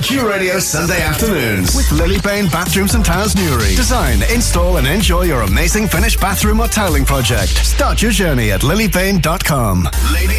Q Radio Sunday afternoons with Lilybane Bathrooms and Towels Newry. Design, install and enjoy your amazing finished bathroom or toweling project. Start your journey at lilybane.com. Ladies